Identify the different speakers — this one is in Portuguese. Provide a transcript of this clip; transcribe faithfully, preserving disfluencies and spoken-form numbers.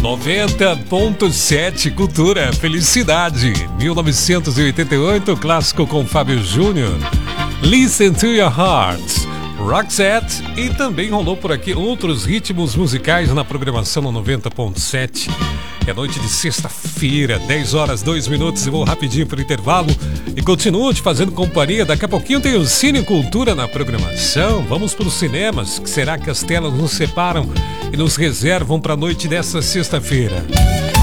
Speaker 1: noventa ponto sete Cultura, Felicidade, mil novecentos e oitenta e oito, clássico com Fábio Júnior. Listen to Your Heart, Roxette, e também rolou por aqui outros ritmos musicais na programação no noventa ponto sete. É noite de sexta-feira, dez horas, dois minutos, e vou rapidinho para o intervalo e continuo te fazendo companhia. Daqui a pouquinho tem o Cine Cultura na programação. Vamos para os cinemas. Que será que as telas nos separam e nos reservam para a noite dessa sexta-feira?